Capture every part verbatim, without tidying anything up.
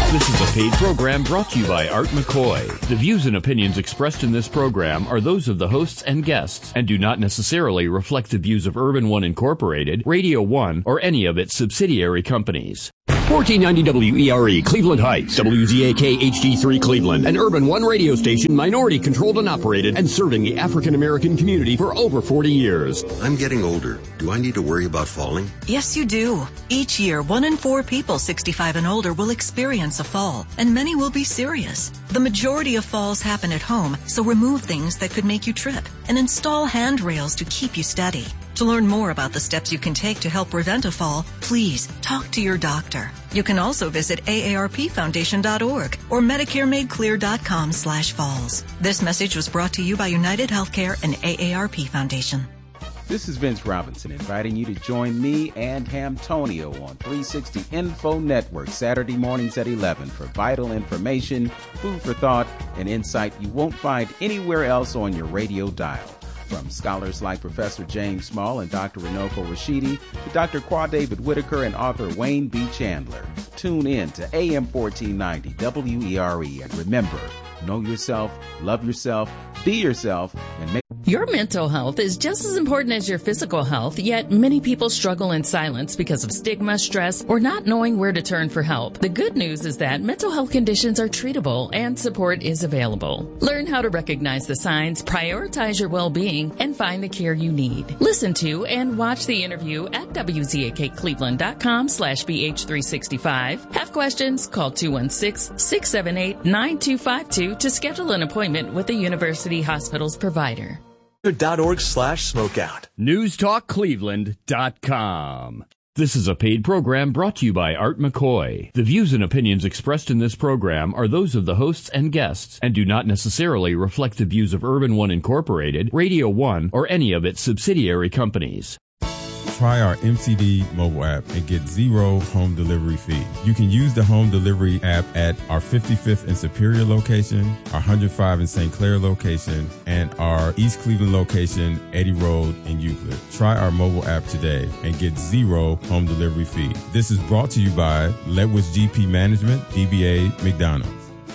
This is a paid program brought to you by Art McCoy. The views and opinions expressed in this program are those of the hosts and guests and do not necessarily reflect the views of Urban One Incorporated, Radio One, or any of its subsidiary companies. fourteen ninety W E R E, Cleveland Heights, W Z A K H D three Cleveland, an Urban One radio station minority controlled and operated and serving the African American community for over forty years. I'm getting older. Do I need to worry about falling? Yes, you do. Each year, one in four people sixty-five and older will experience a fall, and many will be serious. The majority of falls happen at home, so remove things that could make you trip and install handrails to keep you steady. To learn more about the steps you can take to help prevent a fall, please talk to your doctor. You can also visit A A R P foundation dot org or MedicareMadeClear.com slash falls. This message was brought to you by United Healthcare and A A R P Foundation. This is Vince Robinson inviting you to join me and Hamtonio on three sixty Info Network Saturday mornings at eleven for vital information, food for thought, and insight you won't find anywhere else on your radio dial. From scholars like Professor James Small and Doctor Runoko Rashidi to Doctor Qua David Whitaker and author Wayne B. Chandler. Tune in to A M fourteen ninety W E R E and remember, know yourself, love yourself, be yourself, and make... Your mental health is just as important as your physical health, yet many people struggle in silence because of stigma, stress, or not knowing where to turn for help. The good news is that mental health conditions are treatable and support is available. Learn how to recognize the signs, prioritize your well-being, and find the care you need. Listen to and watch the interview at W Z A K Cleveland dot com slash B H three sixty-five. Have questions? Call two one six, six seven eight, nine two five two to schedule an appointment with a University Hospital's provider. Dot org slash smokeout. News Talk Cleveland dot com. This is a paid program brought to you by Art McCoy. The views and opinions expressed in this program are those of the hosts and guests and do not necessarily reflect the views of Urban One Incorporated, Radio One, or any of its subsidiary companies. Try our M C D mobile app and get zero home delivery fee. You can use the home delivery app at our fifty-fifth and Superior location, our one hundred five and Saint Clair location, and our East Cleveland location, Eddy Road in Euclid. Try our mobile app today and get zero home delivery fee. This is brought to you by Ledwidge G P Management, D B A McDonald's.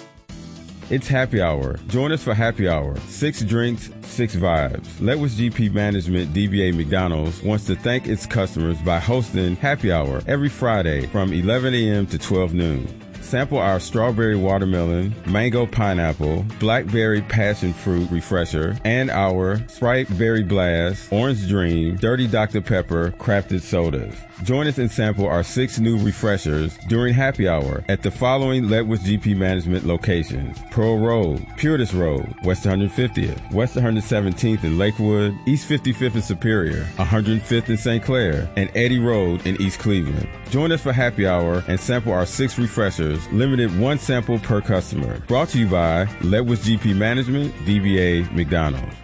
It's happy hour. Join us for happy hour. Six drinks, six vibes. Ledwidge G P Management, D B A McDonald's wants to thank its customers by hosting happy hour every Friday from eleven a.m. to twelve noon. Sample our strawberry watermelon, mango pineapple, blackberry passion fruit refresher, and our Sprite Berry Blast, Orange Dream, Dirty Doctor Pepper crafted sodas. Join us and sample our six new refreshers during happy hour at the following Ledwidge G P Management locations: Pearl Road, Puritas Road, West one hundred fiftieth, West one hundred seventeenth in Lakewood, East fifty-fifth in Superior, one hundred fifth in Saint Clair, and Eddy Road in East Cleveland. Join us for happy hour and sample our six refreshers, limited one sample per customer. Brought to you by Ledwidge G P Management, D B A McDonald's.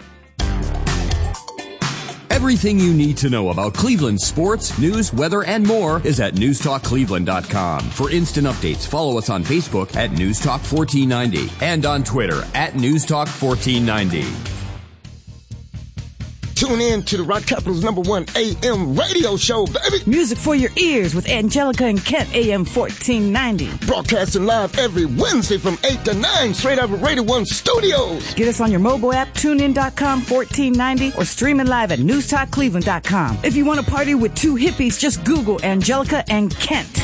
Everything you need to know about Cleveland sports, news, weather, and more is at News Talk Cleveland dot com. For instant updates, follow us on Facebook at News Talk fourteen ninety and on Twitter at News Talk fourteen ninety. Tune in to the Rock Capital's number one A M radio show, baby. Music for your ears with Angelica and Kent, A M fourteen ninety. Broadcasting live every Wednesday from eight to nine, straight out of Radio One Studios. Get us on your mobile app, tune in dot com, fourteen ninety, or streaming live at News Talk Cleveland dot com. If you want to party with two hippies, just Google Angelica and Kent.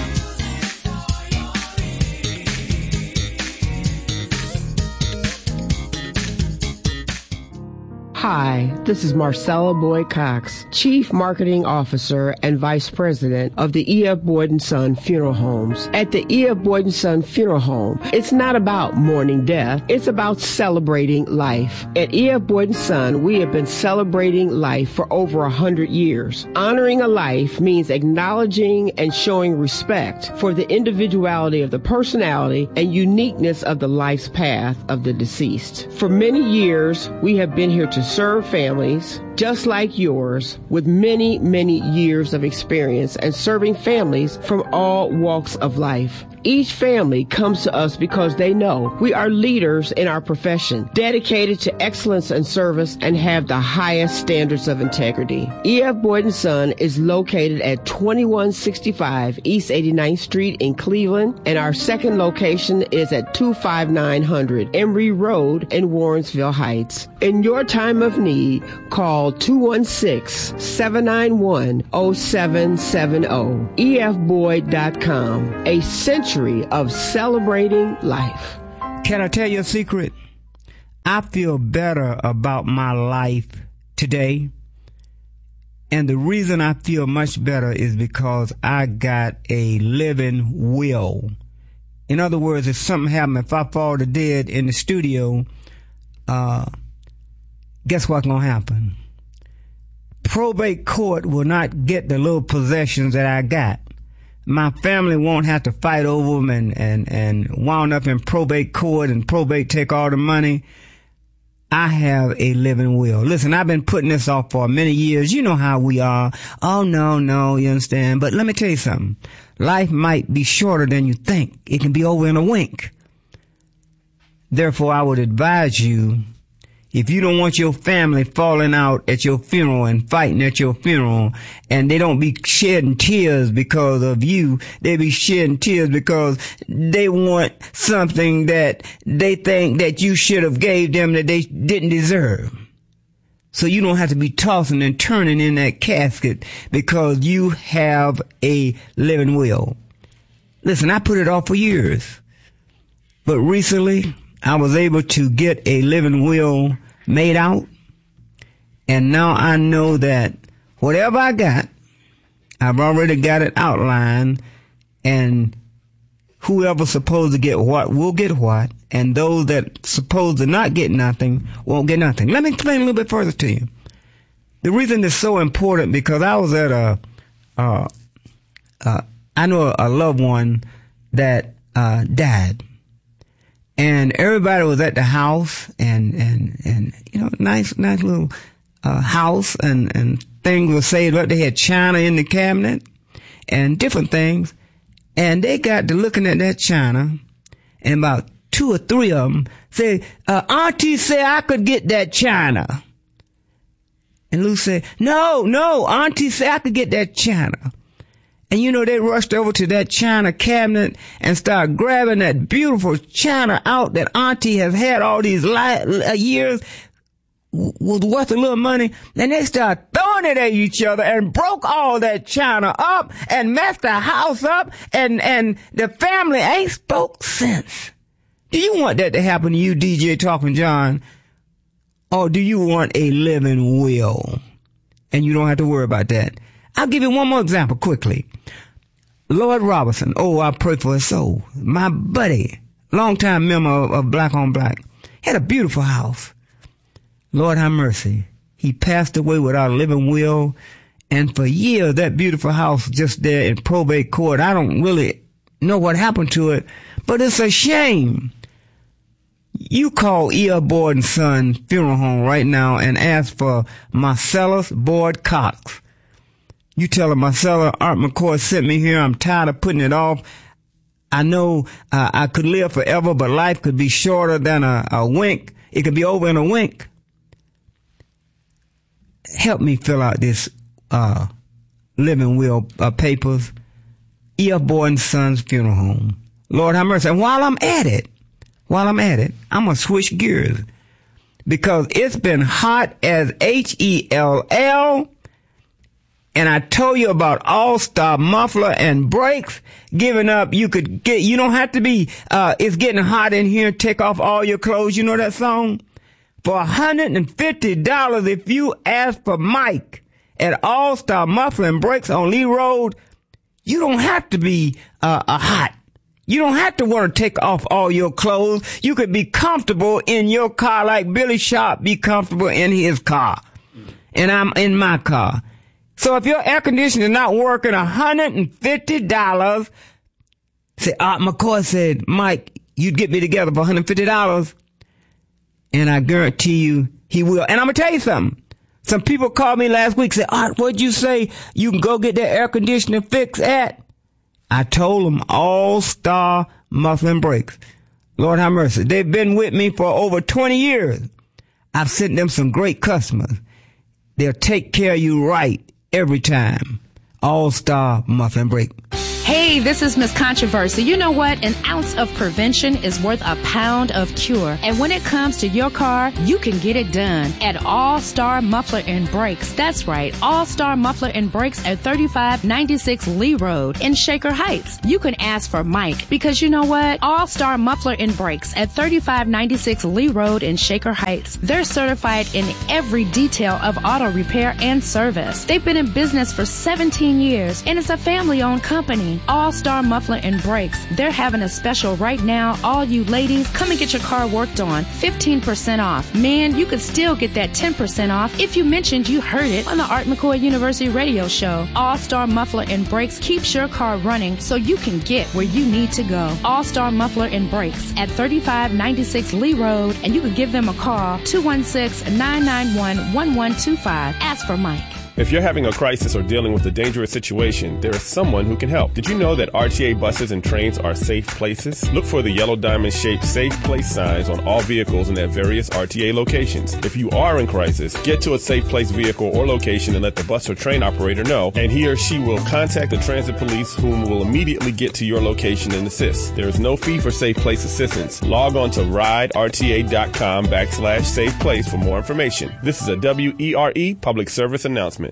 Hi, this is Marcella Boyd Cox, Chief Marketing Officer and Vice President of the E F. Boyd and Son Funeral Homes. At the E F. Boyd and Son Funeral Home, it's not about mourning death, it's about celebrating life. At E F. Boyd and Son, we have been celebrating life for over a hundred years. Honoring a life means acknowledging and showing respect for the individuality of the personality and uniqueness of the life's path of the deceased. For many years, we have been here to serve families, just like yours, with many, many years of experience and serving families from all walks of life. Each family comes to us because they know we are leaders in our profession, dedicated to excellence and service, and have the highest standards of integrity. E F. Boyd and Son is located at twenty-one sixty-five East eighty-ninth Street in Cleveland, and our second location is at two five nine hundred Emory Road in Warrensville Heights. In your time of need, call two one six, seven nine one, zero seven seven zero. E F Boyd dot com, a century of celebrating life. Can I tell you a secret? I feel better about my life today. And the reason I feel much better is because I got a living will. In other words, if something happened, if I fall to dead in the studio, uh, guess what's going to happen? Probate court will not get the little possessions that I got. My family won't have to fight over them and, and, and wound up in probate court and probate take all the money. I have a living will. Listen, I've been putting this off for many years. You know how we are. Oh, no, no, you understand? But let me tell you something. Life might be shorter than you think. It can be over in a wink. Therefore, I would advise you, if you don't want your family falling out at your funeral and fighting at your funeral, and they don't be shedding tears because of you, they be shedding tears because they want something that they think that you should have gave them that they didn't deserve. So you don't have to be tossing and turning in that casket because you have a living will. Listen, I put it off for years, but recently I was able to get a living will made out, and now I know that whatever I got, I've already got it outlined, and whoever's supposed to get what will get what, and those that supposed to not get nothing won't get nothing. Let me explain a little bit further to you. The reason it's so important, because I was at a, uh, uh, I know a, a loved one that uh, died. And everybody was at the house, and, and, and, you know, nice, nice little, uh, house, and, and things were saved up. They had china in the cabinet and different things. And they got to looking at that china, and about two or three of them said, uh, Auntie said I could get that china. And Lou said, no, no, Auntie said I could get that china. And you know, they rushed over to that china cabinet and started grabbing that beautiful china out that Auntie has had all these li- years, was worth a little money. And they started throwing it at each other and broke all that china up and messed the house up. And, and the family ain't spoke since. Do you want that to happen to you, D J Talking John? Or do you want a living will? And you don't have to worry about that. I'll give you one more example quickly. Lloyd Robinson, oh, I pray for his soul. My buddy, longtime member of, of Black on Black, had a beautiful house. Lord have mercy. He passed away without a living will, and for years that beautiful house just there in probate court, I don't really know what happened to it, but it's a shame. You call E F. Boyd and Son Funeral Home right now and ask for Marcellus Boyd Cox. You tell her, Marcella, Art McCoy sent me here. I'm tired of putting it off. I know uh, I could live forever, but life could be shorter than a, a wink. It could be over in a wink. Help me fill out this uh, living will uh, papers. E F. Boyd and Sons Funeral Home. Lord have mercy. And while I'm at it, while I'm at it, I'm going to switch gears, because it's been hot as H E L L. And I told you about All-Star Muffler and Brakes. Giving up, you could get, you don't have to be, uh, it's getting hot in here, take off all your clothes. You know that song? For one hundred fifty dollars, if you ask for Mike at All-Star Muffler and Brakes on Lee Road, you don't have to be, uh, a hot. You don't have to want to take off all your clothes. You could be comfortable in your car like Billy Sharp be comfortable in his car. And I'm in my car. So if your air conditioner is not working, one hundred fifty dollars, say, Art McCoy said, Mike, you'd get me together for one hundred fifty dollars. And I guarantee you he will. And I'm going to tell you something. Some people called me last week, said, Art, what'd you say you can go get that air conditioner fixed at? I told them All Star Muffler Brakes. Lord have mercy. They've been with me for over twenty years. I've sent them some great customers. They'll take care of you right every time. All Star Muffler Brake. Hey, this is Miss Controversy. You know what? An ounce of prevention is worth a pound of cure. And when it comes to your car, you can get it done at All Star Muffler and Brakes. That's right, All Star Muffler and Brakes at thirty-five ninety-six Lee Road in Shaker Heights. You can ask for Mike because you know what? All Star Muffler and Brakes at thirty-five ninety-six Lee Road in Shaker Heights. They're certified in every detail of auto repair and service. They've been in business for seventeen years and it's a family-owned company. All Star Muffler and Brakes. They're having a special right now. All you ladies, come and get your car worked on. fifteen percent off. Man, you could still get that ten percent off if you mentioned you heard it on the Art McCoy University radio show. All Star Muffler and Brakes keeps your car running so you can get where you need to go. All Star Muffler and Brakes at thirty-five ninety-six Lee Road, and you can give them a call, two one six, nine nine one, one one two five. Ask for Mike. If you're having a crisis or dealing with a dangerous situation, there is someone who can help. Did you know that R T A buses and trains are safe places? Look for the yellow diamond-shaped safe place signs on all vehicles and at various R T A locations. If you are in crisis, get to a safe place vehicle or location and let the bus or train operator know, and he or she will contact the transit police, whom will immediately get to your location and assist. There is no fee for safe place assistance. Log on to riderta.com backslash safe place for more information. This is a W E R E public service announcement.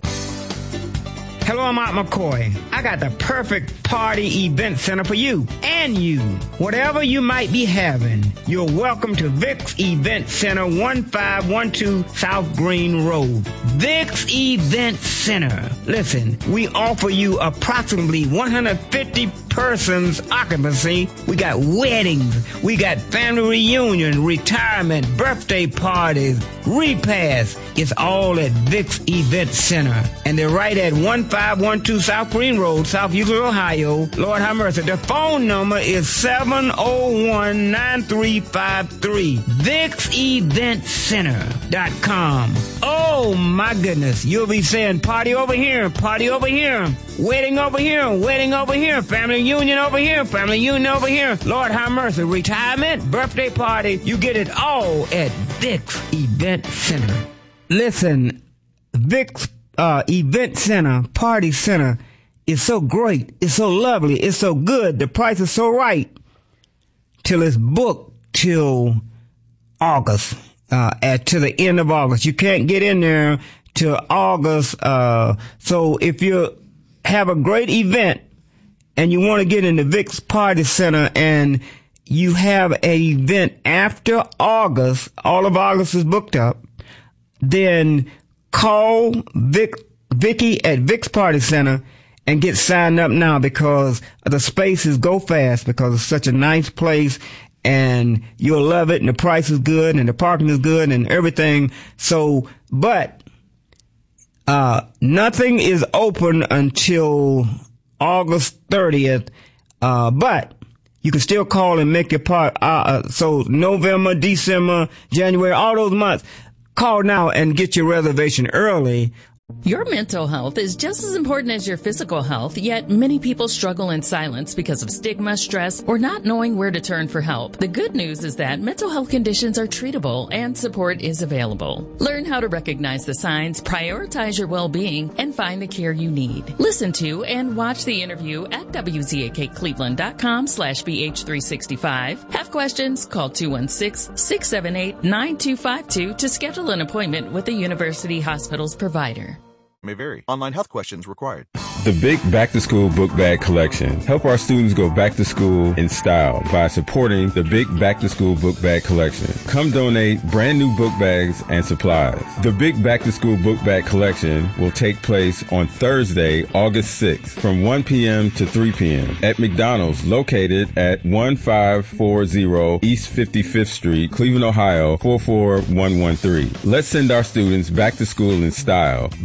Hello, I'm Art McCoy. I got the perfect party event center for you and you. Whatever you might be having, you're welcome to Vic's Event Center, one five one two South Green Road. Vic's Event Center. Listen, we offer you approximately one hundred fifty persons occupancy. We got weddings, we got family reunion, retirement, birthday parties, repast. It's all at Vic's Event Center. And they're right at one five one two South Green Road, South Euclid, Ohio. Lord have mercy. The phone number is seven oh one, nine three five three. Vic's Event Center dot com. Oh my goodness. You'll be saying party over here, party over here, wedding over here, wedding over here, family reunion over here, family reunion over here. Lord have mercy. Retirement, birthday party, you get it all at Vic's Event Center. Listen, Vic's uh, Event Center, Party Center is so great. It's so lovely. It's so good. The price is so right. Till it's booked till August, uh, at to the end of August. You can't get in there till August. Uh, so if you have a great event and you want to get in the Vic's Party Center and you have an event after August, all of August is booked up, then call Vic, Vicky at Vic's Party Center and get signed up now, because the spaces go fast, because it's such a nice place and you'll love it, and the price is good and the parking is good and everything. So, but, uh, nothing is open until August thirtieth. Uh, but you can still call and make your part. Uh, uh, so November, December, January, all those months. Call now and get your reservation early. Your mental health is just as important as your physical health, yet many people struggle in silence because of stigma, stress, or not knowing where to turn for help. The good news is that mental health conditions are treatable and support is available. Learn how to recognize the signs, prioritize your well-being, and find the care you need. Listen to and watch the interview at W Z A K Cleveland dot com slash B H three sixty-five. Have questions? Call two one six, six seven eight, nine two five two to schedule an appointment with the University Hospital's provider. May vary. Online health questions required. The Big Back to School Book Bag Collection. Help our students go back to school in style by supporting the Big Back to School Book Bag Collection. Come donate brand new book bags and supplies. The Big Back to School Book Bag Collection will take place on Thursday, August sixth from one p.m. to three p.m. at McDonald's, located at one five four zero East fifty-fifth Street, Cleveland, Ohio four four one one three. Let's send our students back to school in style by supporting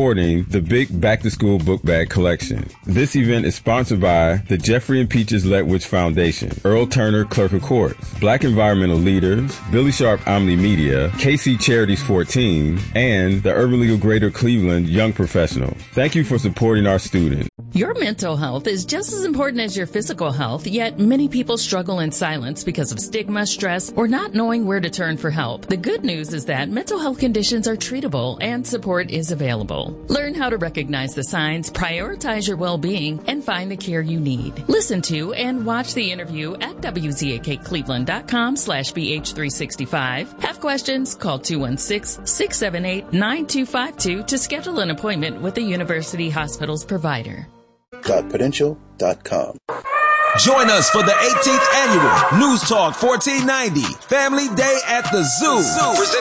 supporting the Big Back to School Book Bag Collection. This event is sponsored by the Jeffrey and Peaches Letwich Foundation, Earl Turner Clerk of Courts, Black Environmental Leaders, Billy Sharp Omni Media, K C Charities fourteen, and the Urban League of Greater Cleveland Young Professionals. Thank you for supporting our students. Your mental health is just as important as your physical health, yet many people struggle in silence because of stigma, stress, or not knowing where to turn for help. The good news is that mental health conditions are treatable and support is available. Learn how to recognize the signs, prioritize your well-being, and find the care you need. Listen to and watch the interview at W Z A K Cleveland dot com slash B H three sixty-five. Have questions? Call two one six, six seven eight, nine two five two to schedule an appointment with the University Hospital's provider. Prudential dot com. Join us for the eighteenth annual News Talk fourteen ninety Family Day at the Zoo. Zoo. Presented